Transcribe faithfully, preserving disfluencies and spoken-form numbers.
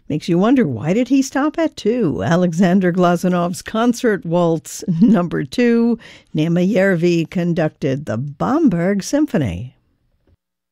Makes you wonder, why did he stop at two? Alexander Glazunov's Concert Waltz number two. Nema Yervi conducted the Bamberg Symphony.